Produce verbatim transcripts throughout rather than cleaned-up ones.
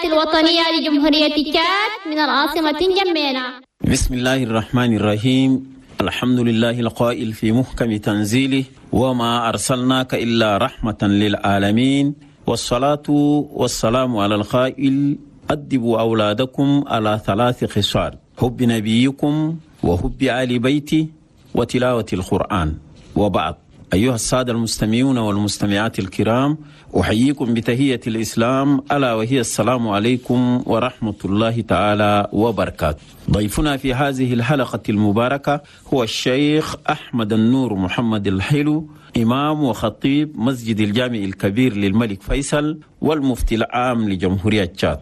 الوطنية لجمهورية تشاد من العاصمة جمينة. بسم الله الرحمن الرحيم. الحمد لله القائل في محكم تنزيله وما أرسلناك إلا رحمة للعالمين، والصلاة والسلام على القائل أدبوا أولادكم على ثلاث خصال: حب نبيكم وحب آل بيته وتلاوة القرآن. وبعد، أيها السادة المستمعون والمستمعات الكرام، أحييكم بتحية الإسلام ألا وهي السلام عليكم ورحمة الله تعالى وبركاته. ضيفنا في هذه الحلقة المباركة هو الشيخ أحمد النور محمد الحلو، إمام وخطيب مسجد الجامع الكبير للملك فيصل والمفتي العام لجمهورية تشاد.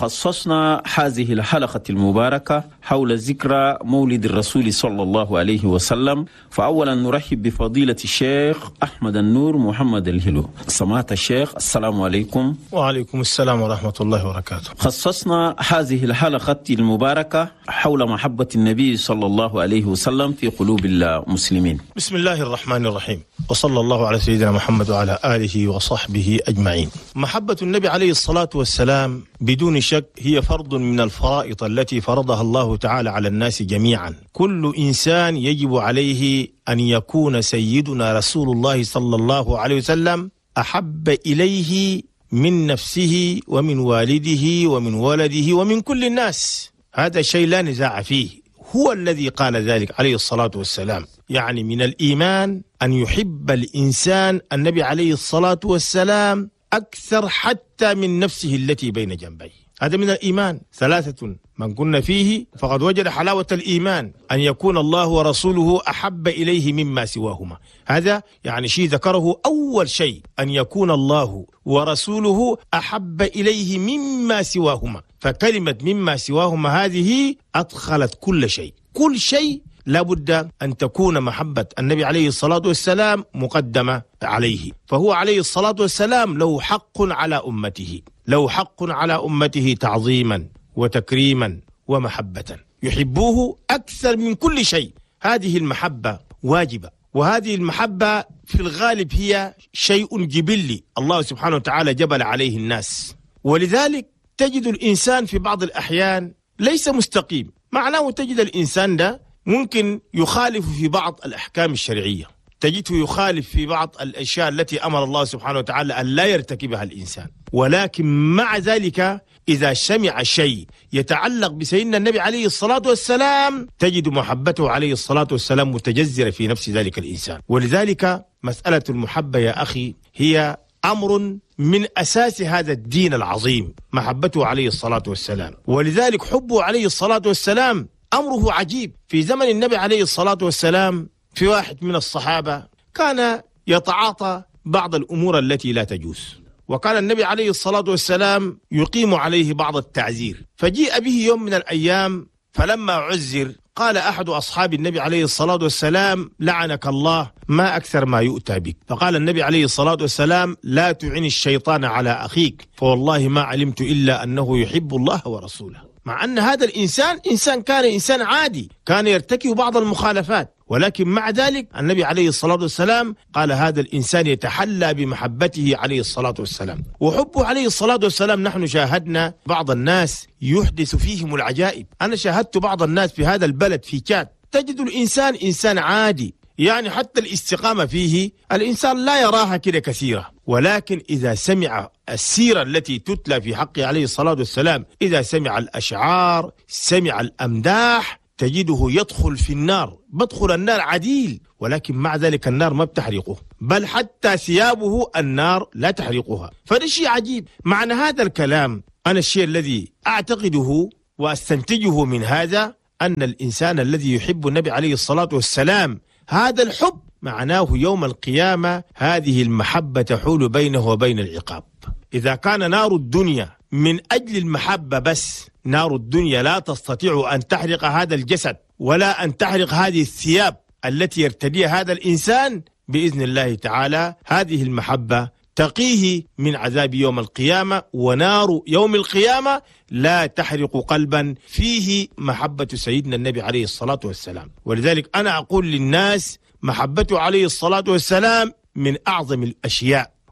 وخصصنا هذه الحلقة المباركة حول ذكرى مولد الرسول صلى الله عليه وسلم. فأولا نرحب بفضيلة الشيخ أحمد النور محمد الهلو. سماحة الشيخ، السلام عليكم. وعليكم السلام ورحمة الله وبركاته. خصصنا هذه الحلقة المباركة حول محبة النبي صلى الله عليه وسلم في قلوب المسلمين. بسم الله الرحمن الرحيم، وصلى الله على سيدنا محمد وعلى آله وصحبه أجمعين. محبة النبي عليه الصلاة والسلام بدون شك هي فرض من الفرائض التي فرضها الله تعالى على الناس جميعا. كل إنسان يجب عليه أن يكون سيدنا رسول الله صلى الله عليه وسلم أحب إليه من نفسه ومن والده ومن ولده ومن كل الناس. هذا شيء لا نزاع فيه، هو الذي قال ذلك عليه الصلاة والسلام. يعني من الإيمان أن يحب الإنسان النبي عليه الصلاة والسلام أكثر حتى من نفسه التي بين جنبيه. هذا من الإيمان. ثلاثة من كنا فيه فقد وجد حلاوة الإيمان: أن يكون الله ورسوله أحب إليه مما سواهما. هذا يعني شيء ذكره أول شيء، أن يكون الله ورسوله أحب إليه مما سواهما. فكلمة مما سواهما هذه أدخلت كل شيء. كل شيء لابد أن تكون محبة النبي عليه الصلاة والسلام مقدمة عليه. فهو عليه الصلاة والسلام له حق على أمته، له حق على أمته تعظيما وتكريما ومحبة، يحبوه أكثر من كل شيء. هذه المحبة واجبة، وهذه المحبة في الغالب هي شيء جبلي الله سبحانه وتعالى جبل عليه الناس. ولذلك تجد الإنسان في بعض الأحيان ليس مستقيم. معناه تجد الإنسان ده ممكن يخالف في بعض الأحكام الشرعية، تجده يخالف في بعض الأشياء التي أمر الله سبحانه وتعالى أن لا يرتكبها الإنسان، ولكن مع ذلك إذا سمع شيء يتعلق بسيدنا النبي عليه الصلاة والسلام تجد محبته عليه الصلاة والسلام متجذرة في نفس ذلك الإنسان. ولذلك مسألة المحبة يا أخي هي أمر من أساس هذا الدين العظيم، محبته عليه الصلاة والسلام. ولذلك حبه عليه الصلاة والسلام أمره عجيب. في زمن النبي عليه الصلاة والسلام في واحد من الصحابة كان يتعاطى بعض الأمور التي لا تجوز، وكان النبي عليه الصلاة والسلام يقيم عليه بعض التعزير. فجيء به يوم من الأيام فلما عزر قال أحد أصحاب النبي عليه الصلاة والسلام: لعنك الله، ما أكثر ما يؤتى بك. فقال النبي عليه الصلاة والسلام: لا تعن الشيطان على أخيك، فوالله ما علمت إلا أنه يحب الله ورسوله. مع أن هذا الإنسان إنسان كان إنسان عادي، كان يرتكب بعض المخالفات، ولكن مع ذلك النبي عليه الصلاة والسلام قال هذا الإنسان يتحلى بمحبته عليه الصلاة والسلام وحبه عليه الصلاة والسلام. نحن شاهدنا بعض الناس يحدث فيهم العجائب. أنا شاهدت بعض الناس في هذا البلد في تشاد، تجد الإنسان إنسان عادي، يعني حتى الاستقامة فيه الإنسان لا يراها كده كثيرة، ولكن إذا سمع السيرة التي تتلى في حقه عليه الصلاة والسلام، إذا سمع الأشعار، سمع الأمداح، تجده يدخل في النار، بدخل النار عديل، ولكن مع ذلك النار ما بتحرقه، بل حتى ثيابه النار لا تحرقها. فده شيء عجيب. معنى هذا الكلام أنا الشيء الذي أعتقده وأستنتجه من هذا أن الإنسان الذي يحب النبي عليه الصلاة والسلام هذا الحب معناه يوم القيامة هذه المحبة تحول بينه وبين العقاب. إذا كان نار الدنيا من أجل المحبة بس، نار الدنيا لا تستطيع أن تحرق هذا الجسد ولا أن تحرق هذه الثياب التي يرتديها هذا الإنسان، بإذن الله تعالى هذه المحبة تقيه من عذاب يوم القيامة. ونار يوم القيامة لا تحرق قلبا فيه محبة سيدنا النبي عليه الصلاة والسلام. ولذلك أنا أقول للناس محبته عليه الصلاة والسلام من أعظم الأشياء،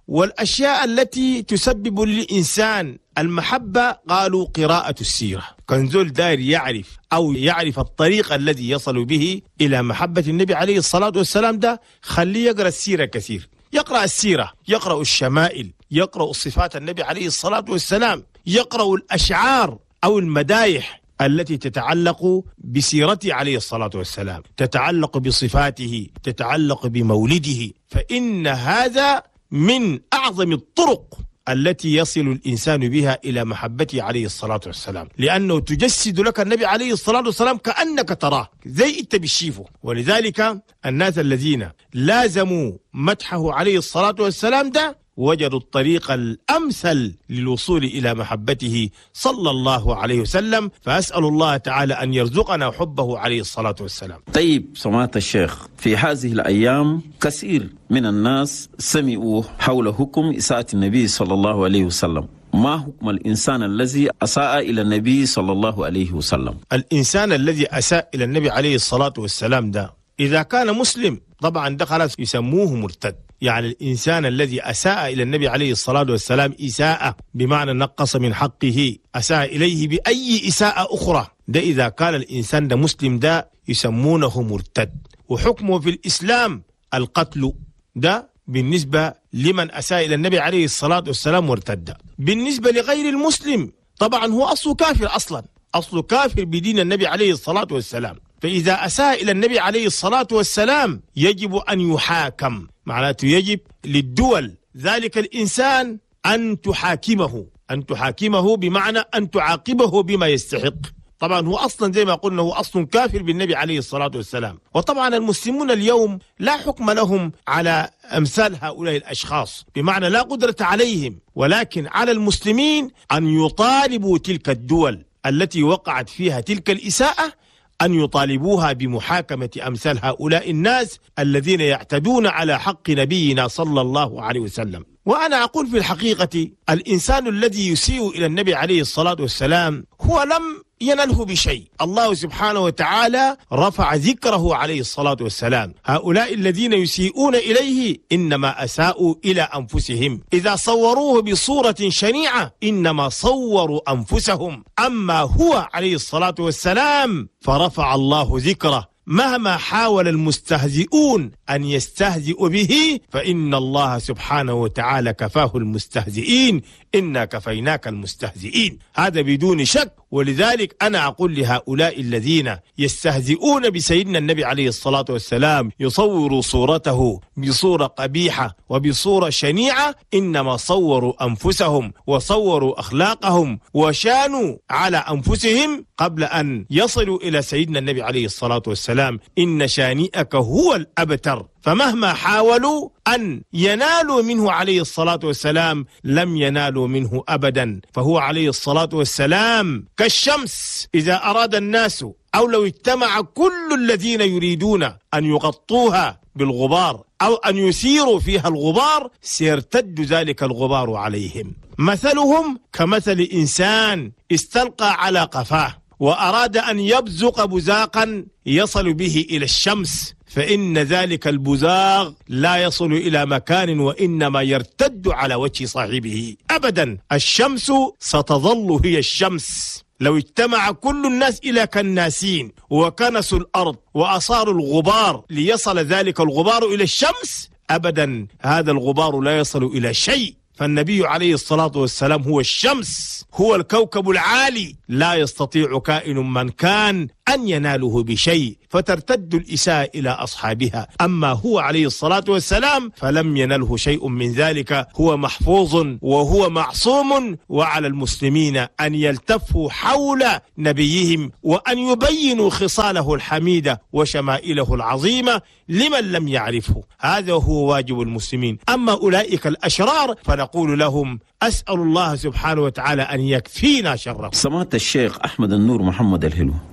والأشياء التي تسبب للإنسان المحبة قالوا قراءة السيرة. كان زول داير يعرف أو يعرف الطريق الذي يصل به إلى محبة النبي عليه الصلاة والسلام ده خليه يقرأ السيرة كثير، يقرأ السيرة، يقرأ الشمائل، يقرأ صفات النبي عليه الصلاة والسلام، يقرأ الأشعار أو المدايح التي تتعلق بسيرته عليه الصلاة والسلام، تتعلق بصفاته، تتعلق بمولده، فإن هذا من أعظم الطرق التي يصل الإنسان بها إلى محبته عليه الصلاة والسلام، لأنه تجسد لك النبي عليه الصلاة والسلام كأنك تراه زي أنت بتشوفه. ولذلك الناس الذين لازموا مدحه عليه الصلاة والسلام ده وجدوا الطريق الأمثل للوصول إلى محبته صلى الله عليه وسلم. فأسأل الله تعالى أن يرزقنا حبه عليه الصلاة والسلام. طيب سماحة الشيخ، في هذه الأيام كثير من الناس سمعوا حول حكم إساءة النبي صلى الله عليه وسلم. ما حكم الإنسان الذي أساء إلى النبي صلى الله عليه وسلم؟ الإنسان الذي أساء إلى النبي عليه الصلاة والسلام ده إذا كان مسلم طبعا ده خلاص يسموه مرتد. يعني الإنسان الذي أساء إلى النبي عليه الصلاة والسلام إساءة بمعنى نقص من حقه، أساء إليه بأي إساءة أخرى، ده إذا كان الإنسان ده مسلم ده يسمونه مرتد. وحكمه في الإسلام القتل، ده بالنسبة لمن أساء إلى النبي عليه الصلاة والسلام مرتد. بالنسبة لغير المسلم طبعا هو أصله كافر، أصلا أصله كافر بدين النبي عليه الصلاة والسلام. فإذا أساء إلى النبي عليه الصلاة والسلام يجب أن يحاكم، معناته يجب للدول ذلك الإنسان أن تحاكمه، أن تحاكمه بمعنى أن تعاقبه بما يستحق. طبعا هو أصلا زي ما قلنا هو أصلا كافر بالنبي عليه الصلاة والسلام. وطبعا المسلمون اليوم لا حكم لهم على أمثال هؤلاء الأشخاص، بمعنى لا قدرة عليهم، ولكن على المسلمين أن يطالبوا تلك الدول التي وقعت فيها تلك الإساءة، أن يطالبوها بمحاكمة أمثال هؤلاء الناس الذين يعتدون على حق نبينا صلى الله عليه وسلم. وأنا أقول في الحقيقة الإنسان الذي يسيء إلى النبي عليه الصلاة والسلام هو لم ينله بشيء. الله سبحانه وتعالى رفع ذكره عليه الصلاة والسلام. هؤلاء الذين يسيئون إليه إنما أساءوا إلى أنفسهم، إذا صوروه بصورة شنيعة إنما صوروا أنفسهم. أما هو عليه الصلاة والسلام فرفع الله ذكره، مهما حاول المستهزئون أن يستهزئوا به فإن الله سبحانه وتعالى كفاه المستهزئين، إنا كفيناك المستهزئين، هذا بدون شك. ولذلك أنا أقول لهؤلاء الذين يستهزئون بسيدنا النبي عليه الصلاة والسلام، يصوروا صورته بصورة قبيحة وبصورة شنيعة، إنما صوروا أنفسهم وصوروا أخلاقهم وشانوا على أنفسهم قبل أن يصلوا إلى سيدنا النبي عليه الصلاة والسلام. إن شانئك هو الأبتر. فمهما حاولوا أن ينالوا منه عليه الصلاة والسلام لم ينالوا منه أبدا. فهو عليه الصلاة والسلام كالشمس إذا أراد الناس أو لو اجتمع كل الذين يريدون أن يغطوها بالغبار أو أن يثيروا فيها الغبار سيرتد ذلك الغبار عليهم. مثلهم كمثل إنسان استلقى على قفاه وأراد أن يبزق بزاقا يصل به إلى الشمس، فإن ذلك البزاغ لا يصل إلى مكان وإنما يرتد على وجه صاحبه أبدا. الشمس ستظل هي الشمس. لو اجتمع كل الناس إلى كناسين وكنسوا الأرض وأصاروا الغبار ليصل ذلك الغبار إلى الشمس أبدا هذا الغبار لا يصل إلى شيء. فالنبي عليه الصلاة والسلام هو الشمس، هو الكوكب العالي، لا يستطيع كائن من كان أن يناله بشيء، فترتد الإساءة إلى أصحابها. أما هو عليه الصلاة والسلام فلم ينله شيء من ذلك، هو محفوظ وهو معصوم. وعلى المسلمين أن يلتفوا حول نبيهم وأن يبينوا خصاله الحميدة وشمائله العظيمة لمن لم يعرفه. هذا هو واجب المسلمين. أما أولئك الأشرار فنقول لهم أسأل الله سبحانه وتعالى أن يكفينا شرهم. سماحة الشيخ أحمد النور محمد الهلو،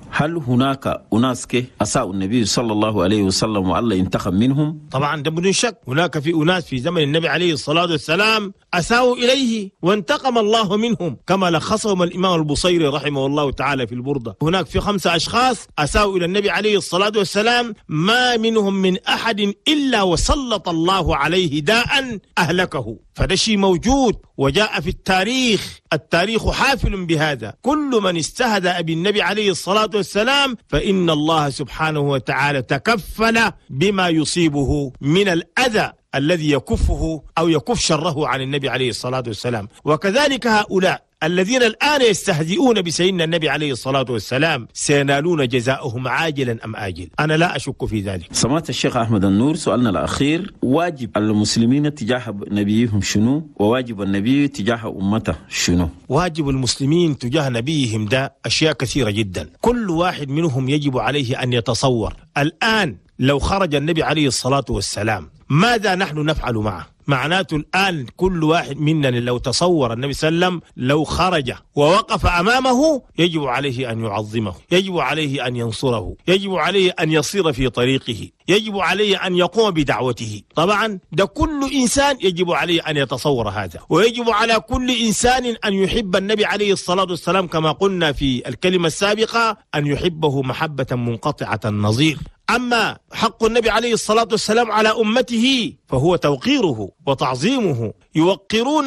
هل هناك أناس أساءوا النبي صلى الله عليه وسلم والله ينتخب منهم؟ طبعا ده بدون شك، هناك في أناس في زمن النبي عليه الصلاة والسلام أساءوا إليه وانتقم الله منهم، كما لخصهم الإمام البصيري رحمه الله تعالى في البردة. هناك في خمسة أشخاص أساءوا إلى النبي عليه الصلاة والسلام ما منهم من أحد إلا وسلط الله عليه داء أهلكه، فده شيء موجود وجاء في التاريخ، التاريخ حافل بهذا. كل من استهزأ بالنبي عليه الصلاة والسلام فإن الله سبحانه وتعالى تكفل بما يصيبه من الأذى الذي يكفه أو يكف شره عن النبي عليه الصلاة والسلام. وكذلك هؤلاء الذين الآن يستهزئون بسيدنا النبي عليه الصلاة والسلام سينالون جزاؤهم عاجلا أم آجل، أنا لا أشك في ذلك. سمعت الشيخ أحمد النور، سؤالنا الأخير: واجب المسلمين تجاه نبيهم شنو؟ وواجب النبي تجاه أمته شنو؟ واجب المسلمين تجاه نبيهم ده أشياء كثيرة جدا، كل واحد منهم يجب عليه أن يتصور الآن لو خرج النبي عليه الصلاة والسلام ماذا نحن نفعل معه؟ معناته الآن كل واحد مننا لو تصور النبي صلى الله عليه وسلم لو خرج ووقف أمامه يجب عليه أن يعظمه، يجب عليه أن ينصره، يجب عليه أن يصير في طريقه، يجب عليه أن يقوم بدعوته. طبعا ده كل إنسان يجب عليه أن يتصور هذا، ويجب على كل إنسان أن يحب النبي عليه الصلاة والسلام كما قلنا في الكلمة السابقة، أن يحبه محبة منقطعة النظير. أما حق النبي عليه الصلاة والسلام على أمته فهو توقيره وتعظيمه، يوقرون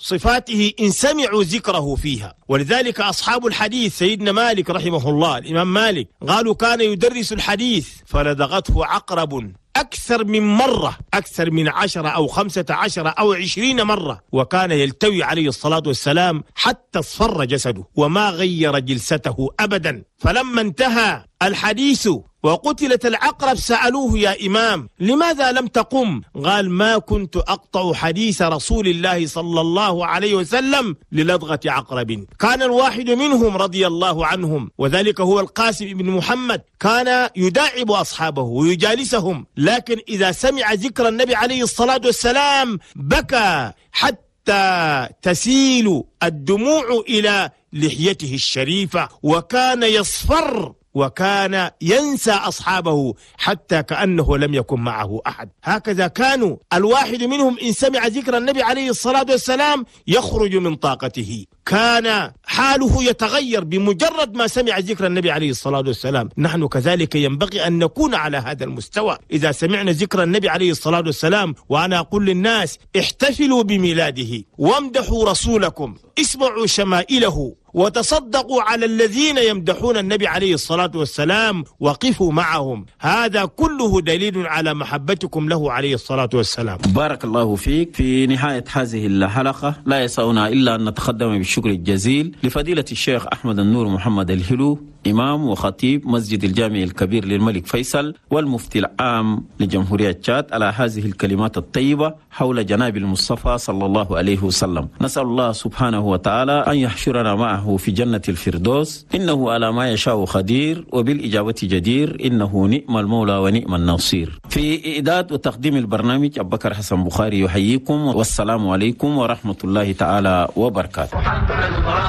صفاته إن سمعوا ذكره فيها. ولذلك أصحاب الحديث سيدنا مالك رحمه الله، الإمام مالك، قالوا كان يدرس الحديث فلدغته عقرب أكثر من مرة، أكثر من عشرة أو خمسة عشر أو عشرين مرة، وكان يلتوي عليه الصلاة والسلام حتى اصفر جسده وما غير جلسته أبدا. فلما انتهى الحديث وقتلت العقرب سألوه: يا إمام لماذا لم تقم؟ قال: ما كنت أقطع حديث رسول الله صلى الله عليه وسلم للدغة عقرب. كان الواحد منهم رضي الله عنهم وذلك هو القاسم بن محمد كان يداعب أصحابه ويجالسهم، لكن إذا سمع ذكر النبي عليه الصلاة والسلام بكى حتى تسيل الدموع إلى لحيته الشريفة، وكان يصفر وكان ينسى أصحابه حتى كأنه لم يكن معه أحد. هكذا كانوا، الواحد منهم إن سمع ذكر النبي عليه الصلاة والسلام يخرج من طاقته، كان حاله يتغير بمجرد ما سمع ذكر النبي عليه الصلاة والسلام. نحن كذلك ينبغي أن نكون على هذا المستوى. إذا سمعنا ذكر النبي عليه الصلاة والسلام، وأنا أقول للناس: احتفلوا بميلاده وامدحوا رسولكم، اسمعوا شمائله وتصدقوا على الذين يمدحون النبي عليه الصلاة والسلام، وقفوا معهم. هذا كله دليل على محبتكم له عليه الصلاة والسلام. بارك الله فيك. في نهاية هذه الحلقة لا يسعنا إلا أن نتقدم بالشكر الجزيل لفضيلة الشيخ أحمد النور محمد الهلو، إمام وخطيب مسجد الجامع الكبير للملك فيصل والمفتي العام لجمهورية تشاد، على هذه الكلمات الطيبة حول جناب المصطفى صلى الله عليه وسلم. نسأل الله سبحانه وتعالى أن يحشرنا معه في جنة الفردوس، إنه على ما يشاء قدير وبالإجابة جدير، إنه نعم المولى ونعم النصير. في إعداد وتقديم البرنامج أبو بكر حسن بخاري يحييكم، والسلام عليكم ورحمة الله تعالى وبركاته.